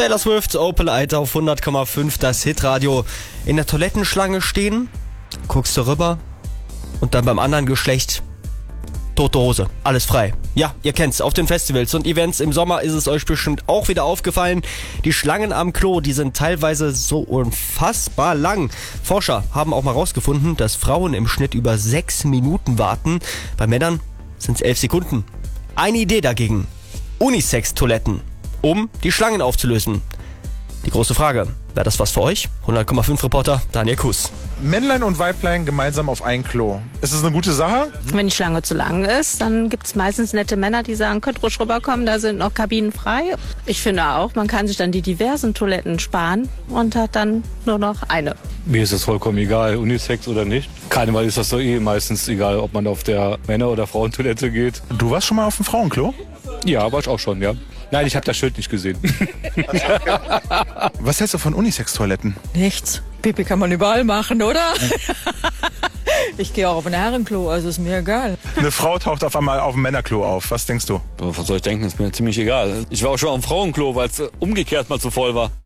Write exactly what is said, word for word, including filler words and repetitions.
Taylor Swift, Opel Alter auf hundert Komma fünf, das Hitradio. In der Toilettenschlange stehen, guckst du rüber und dann beim anderen Geschlecht tote Hose, alles frei. Ja, ihr kennt's, auf den Festivals und Events im Sommer ist es euch bestimmt auch wieder aufgefallen. Die Schlangen am Klo, die sind teilweise so unfassbar lang. Forscher haben auch mal rausgefunden, dass Frauen im Schnitt über sechs Minuten warten. Bei Männern sind's elf Sekunden. Eine Idee dagegen: Unisex-Toiletten, um die Schlangen aufzulösen. Die große Frage, wäre das was für euch? hundert Komma fünf Reporter Daniel Kuss. Männlein und Weiblein gemeinsam auf ein Klo. Ist das eine gute Sache? Wenn die Schlange zu lang ist, dann gibt es meistens nette Männer, die sagen, könnt ruhig rüberkommen, da sind noch Kabinen frei. Ich finde auch, man kann sich dann die diversen Toiletten sparen und hat dann nur noch eine. Mir ist es vollkommen egal, Unisex oder nicht. Karneval ist das doch eh meistens egal, ob man auf der Männer- oder Frauentoilette geht. Du warst schon mal auf dem Frauenklo? Ja, war ich auch schon, ja. Nein, ich habe das Schild nicht gesehen. Was hältst du von Unisex-Toiletten? Nichts. Pipi kann man überall machen, oder? Ich gehe auch auf ein Herrenklo, also ist mir egal. Eine Frau taucht auf einmal auf dem Männerklo auf. Was denkst du? Was soll ich denken? Ist mir ziemlich egal. Ich war auch schon auf dem Frauenklo, weil es umgekehrt mal zu voll war.